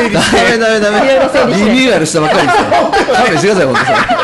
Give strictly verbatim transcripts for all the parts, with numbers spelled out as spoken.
整理して。 ダメダメダメ。リニューアルしたばっかりですから。勘弁してください本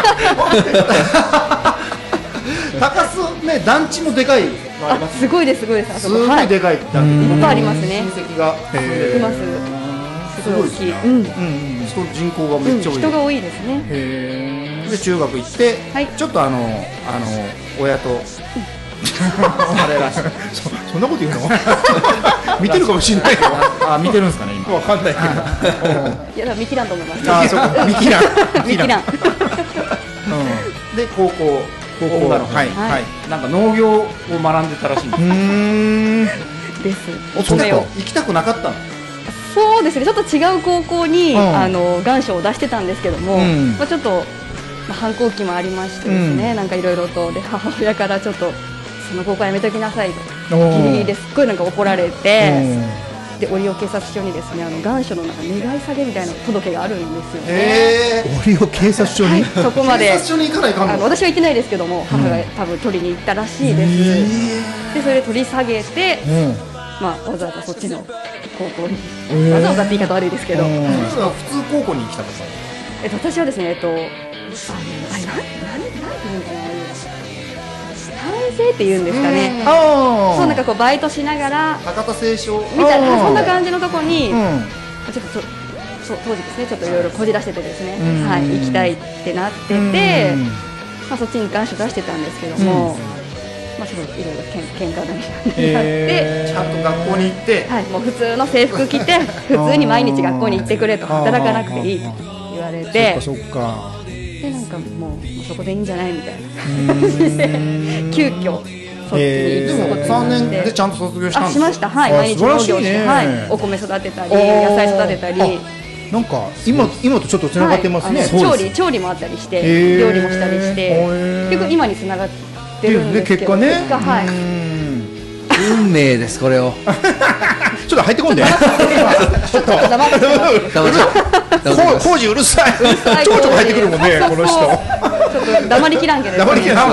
当。 高須ね、団地もでかいのあります。 すごいですすごいです。 すごいでかい団地。 いっぱいありますね。 親戚がいます。すごい大きい。うん。 人人口がめっちゃ多い。 人が多いですね。 で中学行ってちょっとあのあの親と。あれらしい。 そそんなこと言うの？見てるかもしれないよ。 あ、見てるんですかね今。 わかんないけど。 いや、見切らんと思います。 あ、そうか。見切らん。 見切らん。 で高校高校のはいはい。なんか農業を学んでたらしいんです。うーん。 です。 お米を行きたくなかったの？ そうですね。ちょっと違う高校にあの願書を出してたんですけども、まあちょっと反抗期もありましてですね。なんかいろいろとで母親からちょっとその高校やめときなさいとギリギリですっごいなんか怒られて、で折尾警察署にですねあの願書のなんか願い下げみたいな届けがあるんですよね。 折尾警察署にそこまで警察署に行かないかんの？ あの私は行ってないですけども母が多分取りに行ったらしいです。でそれで取り下げて、まあわざわざそっちの高校にわざわざって言い方悪いですけど、 普通高校に行きたかった。 えっと私はですねえっとあのあれなんなんなんていうのかな。単成って言うんですかね。そうなんかこうバイトしながら博多青少みたいなそんな感じのところにちょっとそう当時ですねちょっといろいろこじらしててですね、はい、行きたいってなってて、まあそっちに願書出してたんですけども、まあすごいいろいろけん喧嘩になってちゃんと学校に行って、 はいもう普通の制服着て普通に毎日学校に行ってくれと働かなくていいと言われて。 そっかそっか。 でなんかもうそこでいいんじゃないみたいな感じで急遽そっちに行くことになって。 さんねんでちゃんと卒業したんですか？ あしましたはい毎日農業してはいお米育てたり野菜育てたりなんか今今とちょっとつながってますね。 調理調理もあったりして料理もしたりして結構今につながってるんですけど結果ね運命ですこれを。 ちょっと入ってこんで。ちょっと黙って工事うるさい。ちょこちょこ入ってくるもんねこの人。 ちょっと黙りきらんけど。 黙りきらん。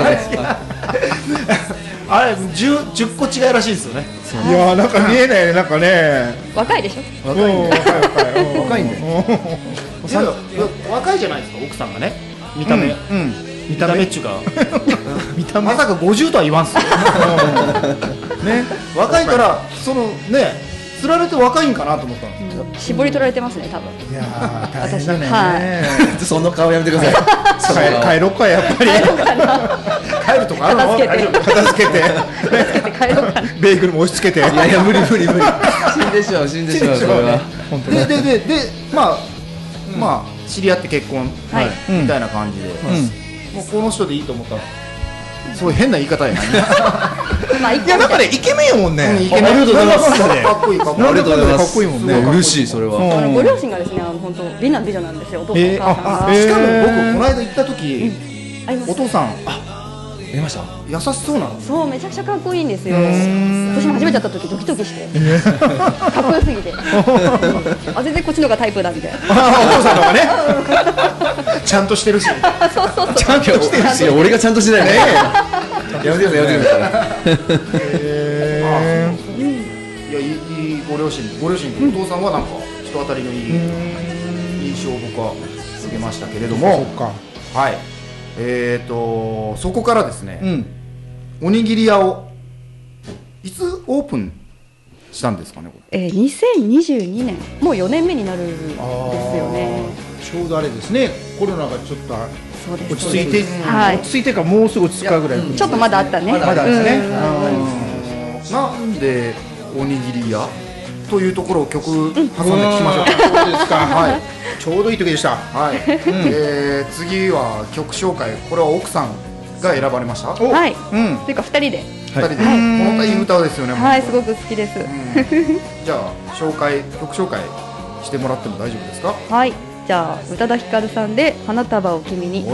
あれ十十個違いらしいですよね。 いやなんか見えないねなんかね。 若いでしょ。 若いんだよ。 若いんだよ。若いじゃないですか奥さんがね見た目。見た目っちゅうか見た目まさかごじゅうとは言わんすよ。ね若いからそのね釣られて若いんかなと思ったんですよ。 絞り取られてますね多分。 いや大変だね。 はい。 その顔やめてください。帰ろうかやっぱり。 帰ろうかな。 帰るとかあるの？ 片付けて片付けて帰ろうかな。 ベーグルも押し付けて。 いやいや無理無理無理。死んでしまう死んでしまうそれは。 ででででまあまあ知り合って結婚みたいな感じで。もうこの人でいいと思ったらすごい変な言い方やな。 いやなんかねイケメンやもんね。 イケメン。ありがとうございます。かっこいいかっこいい。 ありがとうございます。 かっこいいもんね。 嬉しいそれは。 ご両親がですね本当美男美女なんですよお父さんお母さんが。 しかも僕この間行った時お父さん見ました。 優しそうなの。 そうめちゃくちゃかっこいいんですよ。私も初めて会った時ドキドキしてかっこよすぎてあ全然こっちのがタイプだみたいな。 お父さんのがねちゃんとしてるしそうそうそうちゃんとしてるし俺がちゃんとしてないね。やめてくださいやめてください。 いやいいご両親ご両親お父さんはなんか人当たりのいい印象を僕は受けましたけれども。はいえーとそこからですねおにぎり屋をいつオープンしたんですかね。 えー、にせんにじゅうにねんもうよねんめになるんですよね。 ちょうどあれですねコロナがちょっと落ち着いてはい落ち着いてからもうすぐ落ち着くぐらいちょっとまだあったね。 まだですね。 なんでおにぎり屋というところを曲挟んで聞きましょうか。 そうですか。はいちょうどいい時でした。 はいえー次は曲紹介これは奥さんが選ばれました。 はいというかふたりでふたりでこのいい歌ですよね。 はいすごく好きです。 じゃあ紹介曲紹介してもらっても大丈夫ですか。 はいじゃあ宇多田ヒカルさんで花束を君に。